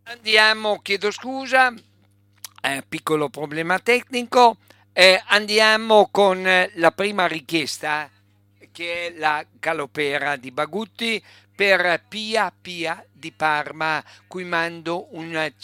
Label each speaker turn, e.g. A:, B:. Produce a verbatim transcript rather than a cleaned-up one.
A: Andiamo, chiedo scusa, eh, piccolo problema tecnico. Eh, andiamo con eh, la prima richiesta, che è la galopera di Bagutti per Pia Pia di Parma, cui mando un